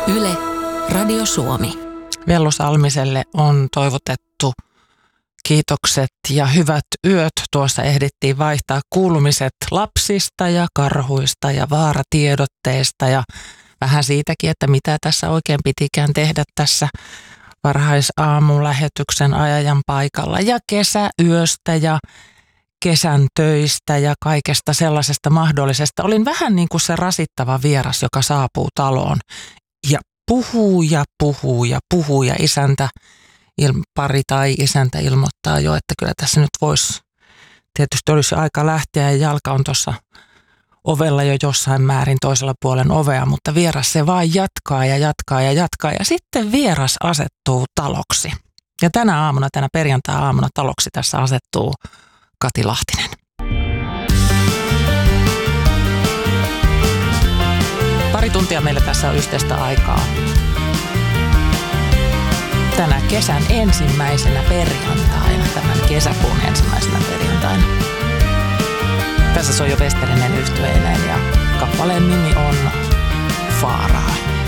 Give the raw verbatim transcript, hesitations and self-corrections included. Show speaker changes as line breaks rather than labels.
Yle, Radio Suomi.
Vellu Salmiselle on toivotettu kiitokset ja hyvät yöt. Tuossa ehdittiin vaihtaa kuulumiset lapsista ja karhuista ja vaaratiedotteista ja vähän siitäkin, että mitä tässä oikein pitikään tehdä tässä varhaisaamulähetyksen ajajan paikalla ja kesäyöstä ja kesän töistä ja kaikesta sellaisesta mahdollisesta. Olin vähän niin kuin se rasittava vieras, joka saapuu taloon ja puhuu ja puhuu ja puhuu ja isäntä, il, pari tai isäntä ilmoittaa jo, että kyllä tässä nyt voisi, tietysti olisi aika lähteä ja jalka on tuossa ovella jo jossain määrin toisella puolen ovea, mutta vieras se vaan jatkaa ja jatkaa ja jatkaa ja sitten vieras asettuu taloksi. Ja tänä aamuna, tänä perjantai-aamuna taloksi tässä asettuu Kati Lahtinen. Pari tuntia meillä tässä on yhteistä aikaa. Tänä kesän ensimmäisenä perjantaina, tämän kesäkuun ensimmäisenä perjantaina. Tässä soi jo Westerinen yhtyeinen ja kappaleen nimi on Faaraa.